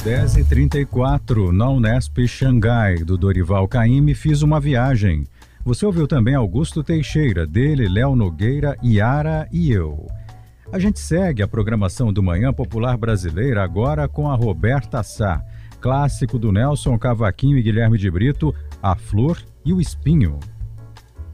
10h34, na Unesp Xangai, do Dorival Caymmi, fiz uma viagem. Você ouviu também Augusto Teixeira, dele, Léo Nogueira, Yara e eu. A gente segue a programação do Manhã Popular Brasileira agora com a Roberta Sá, clássico do Nelson Cavaquinho e Guilherme de Brito, A Flor e o Espinho.